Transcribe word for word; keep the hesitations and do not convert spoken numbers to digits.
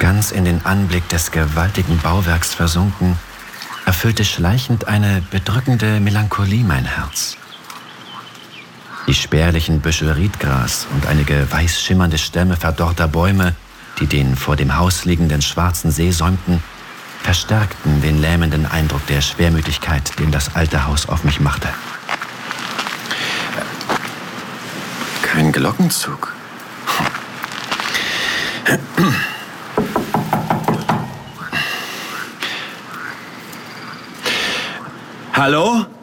Ganz in den Anblick des gewaltigen Bauwerks versunken, erfüllte schleichend eine bedrückende Melancholie mein Herz. Die spärlichen Büschel Riedgras und einige weiß schimmernde Stämme verdorrter Bäume, die den vor dem Haus liegenden schwarzen See säumten, verstärkten den lähmenden Eindruck der Schwermütigkeit, den das alte Haus auf mich machte. Kein Glockenzug. Hallo?